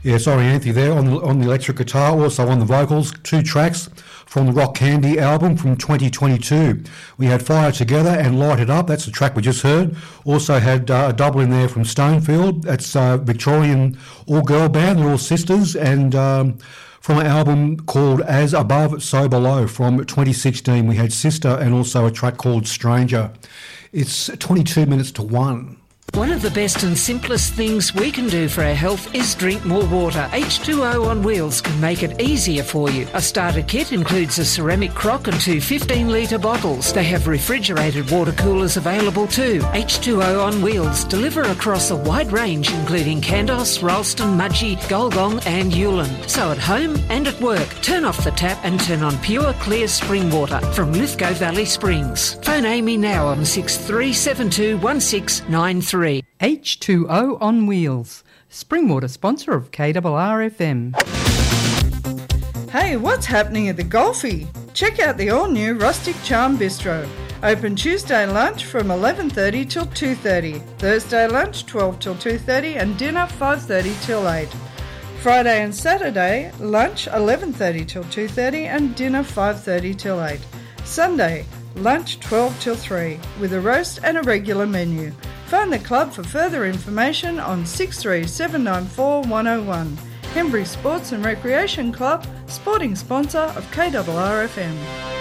Yeah, sorry, Anthony, there on the electric guitar, also on the vocals, 2 tracks from the Rock Candy album from 2022. We had Fire Together and Light It Up, that's the track we just heard. Also had a double in there from Stonefield, that's a Victorian all-girl band, they're all sisters, and from an album called As Above, So Below from 2016. We had Sister and also a track called Stranger. It's 22 minutes to 1. One of the best and simplest things we can do for our health is drink more water. H2O on Wheels can make it easier for you. A starter kit includes a ceramic crock and 2 15-litre bottles. They have refrigerated water coolers available too. H2O on Wheels deliver across a wide range including Kandos, Ralston, Mudgee, Golgong and Yulin. So at home and at work, turn off the tap and turn on pure clear spring water from Lithgow Valley Springs. Phone Amy now on 6372 1693. H2O on Wheels, Springwater sponsor of KRRFM. Hey, what's happening at the Golfie? Check out the all-new Rustic Charm Bistro. Open Tuesday lunch from 11:30 till 2:30. Thursday lunch 12 till 2:30 and dinner 5:30 till 8. Friday and Saturday lunch 11:30 till 2:30 and dinner 5:30 till 8. Sunday lunch 12 till 3 with a roast and a regular menu. Phone the club for further information on 63794 101. Henbury Sports and Recreation Club, sporting sponsor of KRRFM.